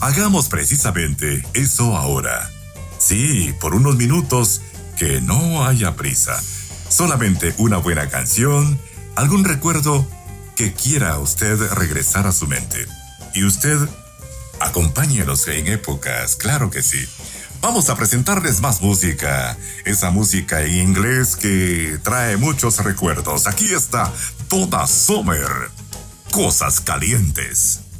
Hagamos precisamente eso ahora. Sí, por unos minutos, que no haya prisa. Solamente una buena canción, algún recuerdo que quiera usted regresar a su mente. Y usted, acompáñenos en épocas, claro que sí. Vamos a presentarles más música, esa música en inglés que trae muchos recuerdos. Aquí está Donna Summer, Cosas Calientes.